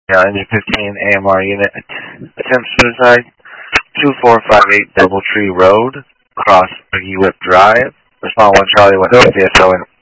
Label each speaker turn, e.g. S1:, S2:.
S1: Engine 15 AMR unit, attempt suicide, 2458 Doubletree Road, across McGee Whip Drive. Respond 1 Charlie, 1 CSO, and